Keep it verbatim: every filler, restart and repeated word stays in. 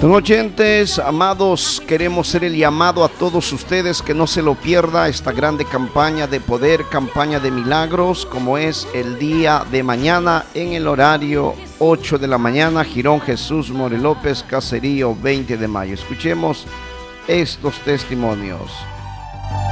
Oyentes, amados, queremos hacer el llamado a todos ustedes que no se lo pierda esta grande campaña de poder, campaña de milagros, como es el día de mañana en el horario ocho de la mañana, Girón Jesús More López, Caserío veinte de mayo. Escuchemos estos testimonios.